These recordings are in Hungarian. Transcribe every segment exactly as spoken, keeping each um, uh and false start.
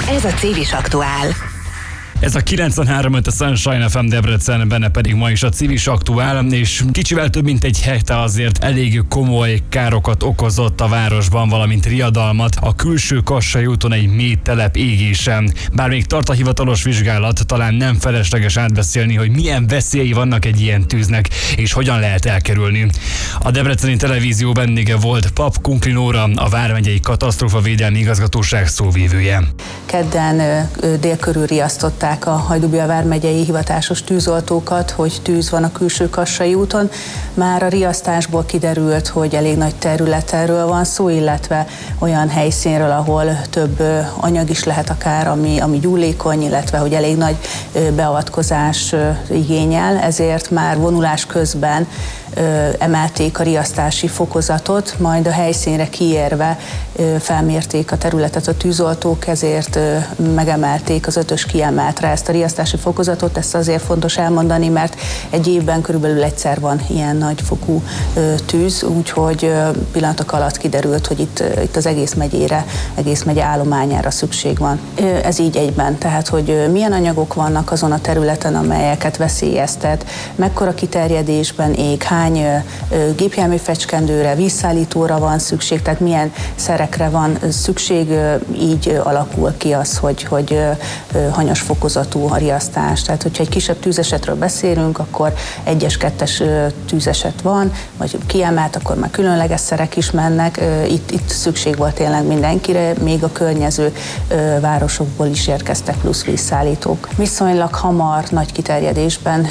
Ez a Civis Aktuál. Ez a kilencvenhárom öt a Sunshine ef em Debrecen, benne pedig ma is a Civis Aktuál, és kicsivel több mint egy hete azért elég komoly károkat okozott a városban, valamint riadalmat a külső Kassai úton egy mély telep égése. Bár még tart a hivatalos vizsgálat, talán nem felesleges átbeszélni, hogy milyen veszélyei vannak egy ilyen tűznek, és hogyan lehet elkerülni. A Debreceni Televízió vendége volt Pap Kunkli Nóra, a Vármegyei Katasztrófavédelmi Igazgatóság szóvivője. Kedden dél körül riasztották a Hajdú-Bihar vármegyei hivatásos tűzoltókat, hogy tűz van a külső Kassai úton. Már a riasztásból kiderült, hogy elég nagy területről van szó, illetve olyan helyszínről, ahol több anyag is lehet akár, ami, ami gyúlékony, illetve hogy elég nagy beavatkozás igényel, ezért már vonulás közben emelték a riasztási fokozatot, majd a helyszínre kiérve felmérték a területet a tűzoltók, ezért megemelték az ötös kiemeltre ezt a riasztási fokozatot. Ezt azért fontos elmondani, mert egy évben körülbelül egyszer van ilyen nagyfokú tűz, úgyhogy pillanatok alatt kiderült, hogy itt, itt az egész megyére, egész megye állományára szükség van. Ez így egyben, tehát hogy milyen anyagok vannak azon a területen, amelyeket veszélyeztet, mekkora kiterjedésben ég, hány gépjármű fecskendőre, vízszállítóra van szükség, tehát milyen szerekre van szükség, így alakul ki az, hogy, hogy hanyas fokozatú a riasztás. Tehát, hogyha egy kisebb tűzesetről beszélünk, akkor egyes, kettes tűzeset van, vagy kiemelt, akkor már különleges szerek is mennek. Itt, itt szükség volt tényleg mindenkire, még a környező városokból is érkeztek plusz vízszállítók. Viszonylag hamar, nagy kiterjedésben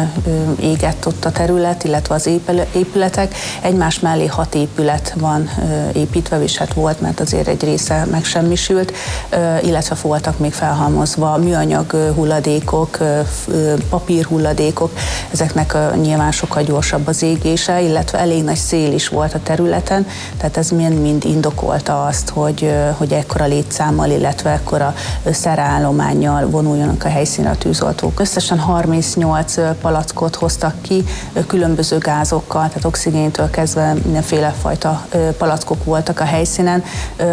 égett ott a terület, illetve az épületek. Egymás mellé hat épület van építve, és hát volt, mert azért egy része megsemmisült, illetve voltak még felhalmozva műanyag hulladékok, papír hulladékok, ezeknek nyilván sokkal gyorsabb az égése, illetve elég nagy szél is volt a területen, tehát ez mind-mind indokolta azt, hogy, hogy ekkora létszámmal, illetve ekkora szerállománnyal vonuljanak a helyszínre a tűzoltók. Összesen harmincnyolc palackot hoztak ki, különböző gázokkal, tehát oxigéntől kezdve mindenféle fajta palackok voltak a helyszínen.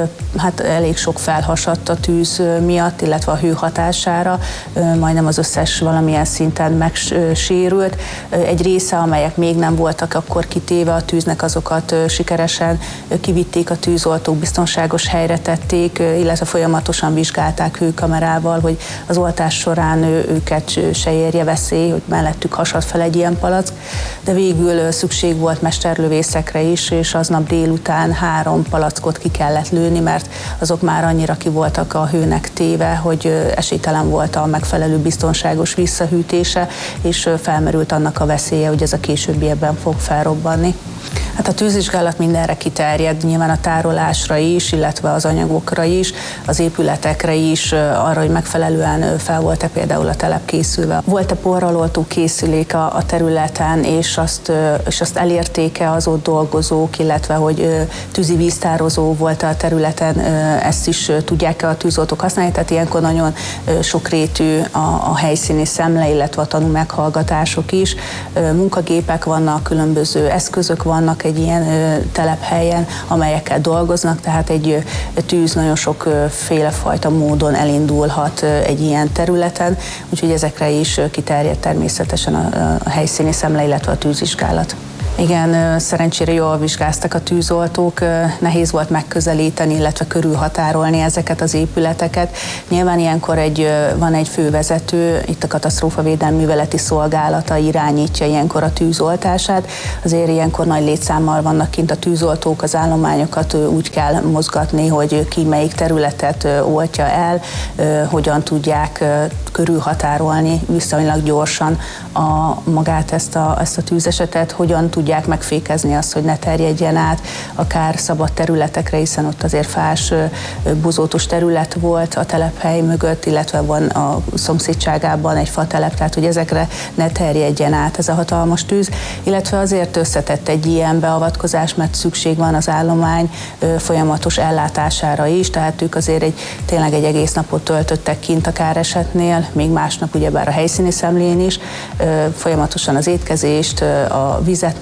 Hát elég sok felhasadt a tűz miatt, illetve a hő hatására, majdnem az összes valamilyen szinten megsérült. Egy része, amelyek még nem voltak akkor kitéve a tűznek, azokat sikeresen kivitték a tűzoltók, biztonságos helyre tették, illetve folyamatosan vizsgálták hőkamerával, hogy az oltás során őket se érje veszély, hogy mellettük hasad fel egy ilyen palack, de végül szükség volt mesterlövészekre is, és aznap délután három palackot ki kellett lőni, mert azok már annyira ki voltak a hőnek téve, hogy esélytelen volt a megfelelő biztonságos visszahűtése, és felmerült annak a veszélye, hogy ez a későbbiekben fog felrobbanni. Hát a tűzvizsgálat mindenre kiterjed, nyilván a tárolásra is, illetve az anyagokra is, az épületekre is, arra, hogy megfelelően fel volt-e például a telep készülve. Volt-e porraloltó készülék a, a területen, és azt, és azt elérték-e az ott dolgozók, illetve hogy tűzi víztározó volt a területen, ezt is tudják-e a tűzoltók használni, tehát ilyenkor nagyon sokrétű a, a helyszíni szemle, illetve a tanúmeghallgatások is. Munkagépek vannak, különböző eszközök vannak egy ilyen telephelyen, amelyekkel dolgoznak, tehát egy tűz nagyon sokféle fajta módon elindulhat egy ilyen területen, úgyhogy ezekre is kiterjed természetesen a, a helyszíni szemle, illetve a tűzvizsgálat. Igen, szerencsére jól vizsgáztak a tűzoltók, nehéz volt megközelíteni, illetve körülhatárolni ezeket az épületeket. Nyilván ilyenkor egy, van egy fővezető, itt a Katasztrófavédelmi Műveleti Szolgálata irányítja ilyenkor a tűzoltását. Azért ilyenkor nagy létszámmal vannak kint a tűzoltók, az állományokat úgy kell mozgatni, hogy ki melyik területet oltja el, hogyan tudják körülhatárolni viszonylag gyorsan a, magát ezt a, ezt a tűzesetet, hogyan tudják megfékezni azt, hogy ne terjedjen át akár szabad területekre, hiszen ott azért fás, bozótos terület volt a telephely mögött, illetve van a szomszédságában egy fatelep, tehát hogy ezekre ne terjedjen át ez a hatalmas tűz, illetve azért összetett egy ilyen beavatkozás, mert szükség van az állomány folyamatos ellátására is, tehát ők azért egy, tényleg egy egész napot töltöttek kint a káresetnél, még másnap ugyebár a helyszíni szemlén is, folyamatosan az étkezést, a vizet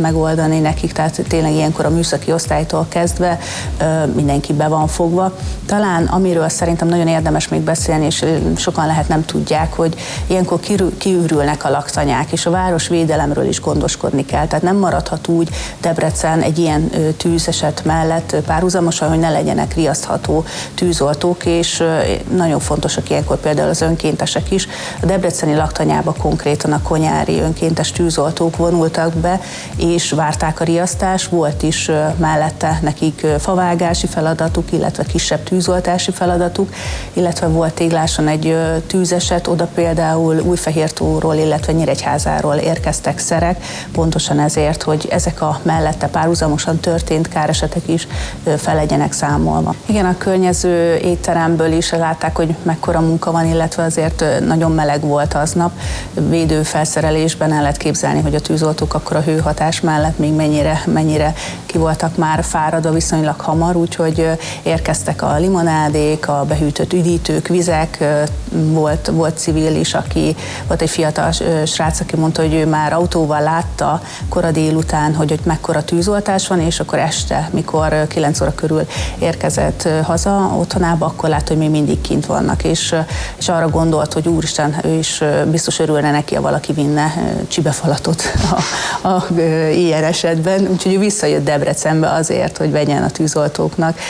megoldani nekik, tehát tényleg ilyenkor a műszaki osztálytól kezdve mindenki be van fogva. Talán amiről szerintem nagyon érdemes még beszélni, és sokan lehet nem tudják, hogy ilyenkor kiürülnek a laktanyák, és a városvédelemről is gondoskodni kell. Tehát nem maradhat úgy Debrecen egy ilyen tűzeset mellett párhuzamosan, hogy ne legyenek riasztható tűzoltók, és nagyon fontosak ilyenkor például az önkéntesek is. A debreceni laktanyába konkrétan a konyári önkéntes tűzoltók vonultak be, és várták a riasztást, volt is mellette nekik favágási feladatuk, illetve kisebb tűzoltási feladatuk, illetve volt Tégláson egy tűzeset, oda például Újfehértóról, illetve Nyíregyházáról érkeztek szerek, pontosan ezért, hogy ezek a mellette párhuzamosan történt káresetek is fel legyenek számolva. Igen, a környező étteremből is látták, hogy mekkora munka van, illetve azért nagyon meleg volt aznap. Védőfelszerelésben el lehet képzelni, hogy a tűzoltók akkor a hőhatás mellett még mennyire, mennyire ki voltak már fáradva viszonylag hamar, úgyhogy érkeztek a limonádék, a behűtött üdítők, vizek, volt, volt civil is, aki, volt egy fiatal srác, aki mondta, hogy ő már autóval látta kora délután, hogy ott mekkora tűzoltás van, és akkor este, mikor kilenc óra körül érkezett haza otthonába, akkor látta, hogy még mindig kint vannak, és, és arra gondolt, hogy úristen, ő is biztos örülne neki, ha valaki vinne csibefalatot a, a, a, ilyen esetben, úgyhogy ő visszajött Debrecenbe azért, hogy vegyen a tűzoltóknak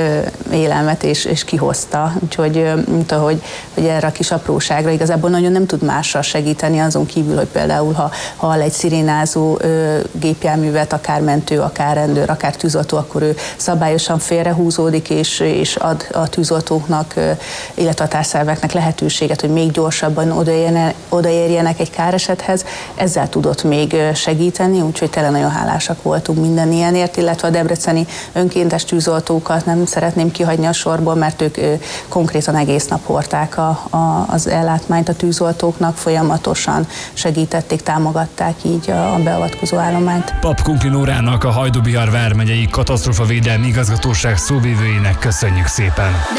élelmet, és, és kihozta, úgyhogy mint ahogy, hogy erre a kis apróságra igazából nagyon nem tud mással segíteni, azon kívül, hogy például ha hall egy szirénázó ö, gépjárművet, akár mentő, akár rendőr, akár tűzoltó, akkor ő szabályosan félrehúzódik, és, és ad a tűzoltóknak, ö, illetve a társszerveknek lehetőséget, hogy még gyorsabban odaérjenek, odaérjenek egy káresethez. Ezzel tudott még segíteni, úgyhogy tényleg nagyon hálásak voltunk minden ilyenért, illetve a debreceni önkéntes tűzoltókat nem szeretném kihagyni a sorból, mert ők ö, konkrétan egész nap hordták a, a, az ellátmányt a tűzoltóknak, folyamatosan segítették, támogatták így a, a beavatkozó állományt. Papp Kunkli Nórának, a Hajdú-Bihar vármegyei katasztrófavédelmi igazgatóság szóvivőjének köszönjük szépen.